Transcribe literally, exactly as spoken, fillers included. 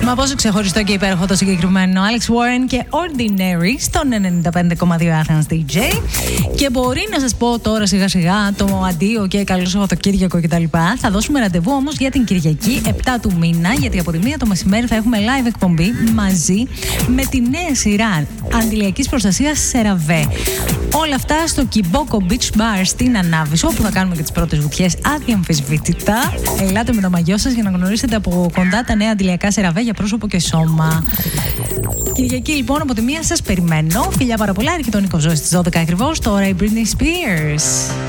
Μα πόσο ξεχωριστό και υπέροχο το συγκεκριμένο Alex Warren και Ordinary στον ενενήντα πέντε κόμμα δύο Athens ντι τζέι. Και μπορεί να σας πω τώρα σιγά σιγά το αντίο και καλό Σαββατοκύριακο κτλ. Θα δώσουμε ραντεβού όμως για την Κυριακή επτά του μήνα, γιατί από τη μία το μεσημέρι θα έχουμε live εκπομπή μαζί με τη νέα σειρά αντιλιακής προστασίας Σεραβέ. Όλα αυτά στο Kiboko Beach Bar στην Ανάβησο, όπου θα κάνουμε και τις πρώτες βουτιές αδιαμφισβήτητα. Ελάτε με το μαγιό σας για να γνωρίσετε από κοντά τα νέα αντιλιακά Σεραβέ για πρόσωπο και σώμα. Κυριακή λοιπόν από τη μία σας περιμένω. Φιλιά πάρα πολλά, έρχεται ο Νίκος Ζώης στις δώδεκα ακριβώς. Τώρα η Britney Spears.